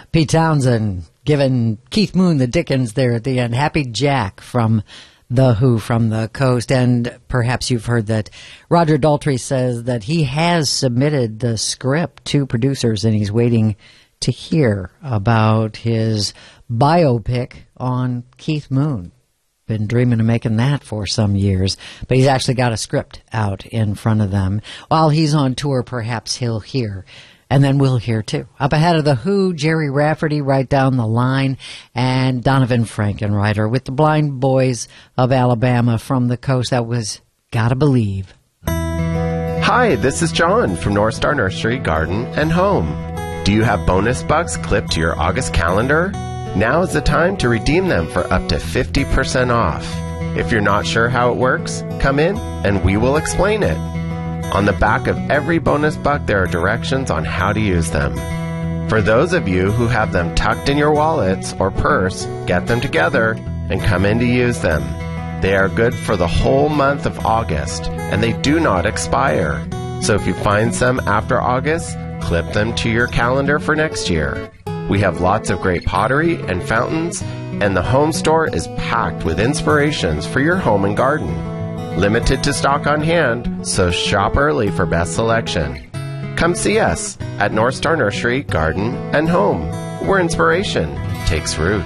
Pete Townsend giving Keith Moon the Dickens there at the end. Happy Jack from The Who from the Coast. And perhaps you've heard that Roger Daltrey says that he has submitted the script to producers and he's waiting to hear about his biopic on Keith Moon. Been dreaming of making that for some years, but he's actually got a script out in front of them. While he's on tour, perhaps he'll hear. And then we'll hear, too. Up ahead of The Who, Jerry Rafferty right down the line, and Donovan Frankenreiter with the Blind Boys of Alabama from the Coast. That was Gotta Believe. Hi, this is John from North Star Nursery, Garden and Home. Do you have bonus bucks clipped to your August calendar? Now is the time to redeem them for up to 50% off. If you're not sure how it works, come in and we will explain it. On the back of every bonus buck, there are directions on how to use them. For those of you who have them tucked in your wallets or purse, get them together and come in to use them. They are good for the whole month of August, and they do not expire. So if you find some after August, clip them to your calendar for next year. We have lots of great pottery and fountains, and the home store is packed with inspirations for your home and garden. Limited to stock on hand, so shop early for best selection. Come see us at North Star Nursery, Garden and Home, where inspiration takes root.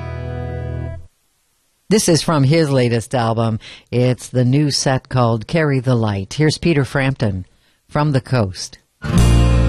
This is from his latest album. It's the new set called Carry the Light. Here's Peter Frampton from the Coast.